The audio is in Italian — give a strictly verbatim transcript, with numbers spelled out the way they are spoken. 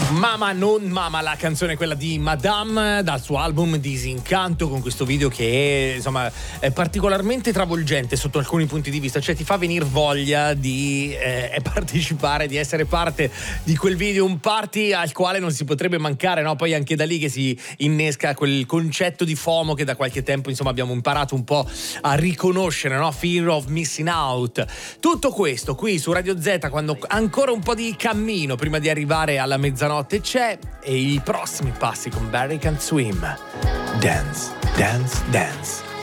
Mama non Mama, la canzone è quella di Madame dal suo album Disincanto, con questo video che è, insomma, è particolarmente travolgente sotto alcuni punti di vista, cioè ti fa venire voglia di eh, partecipare, di essere parte di quel video, un party al quale non si potrebbe mancare, no? Poi anche da lì che si innesca quel concetto di FOMO che da qualche tempo, insomma, abbiamo imparato un po' a riconoscere, no? Fear of missing out. Tutto questo qui su Radio Z, quando ancora un po' di cammino prima di arrivare alla mezzanotte c'è, e i prossimi passi con Barry Can Swim. Dance, dance, dance.